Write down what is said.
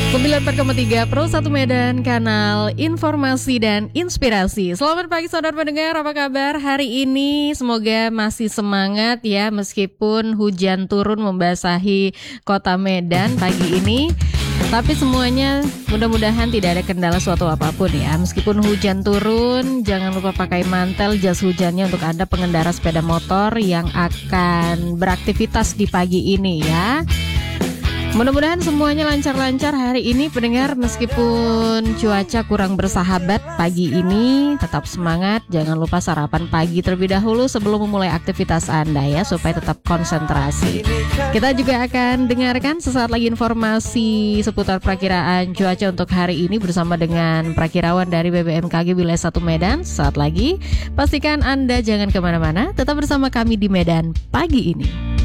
94,3 Pro 1 Medan, kanal informasi dan inspirasi. Selamat pagi saudara pendengar, apa kabar hari ini? Semoga masih semangat ya, meskipun hujan turun membasahi kota Medan pagi ini. Tapi semuanya mudah-mudahan tidak ada kendala suatu apapun ya. Meskipun hujan turun, jangan lupa pakai mantel, jas hujannya untuk Anda pengendara sepeda motor yang akan beraktivitas di pagi ini ya. Mudah-mudahan semuanya lancar-lancar hari ini pendengar, meskipun cuaca kurang bersahabat pagi ini, tetap semangat. Jangan lupa sarapan pagi terlebih dahulu sebelum memulai aktivitas Anda ya, supaya tetap konsentrasi. Kita juga akan dengarkan sesaat lagi informasi seputar perakiraan cuaca untuk hari ini bersama dengan perakirawan dari BBMKG Wilayah 1 Medan. Saat lagi, pastikan Anda jangan kemana-mana, tetap bersama kami di Medan pagi ini.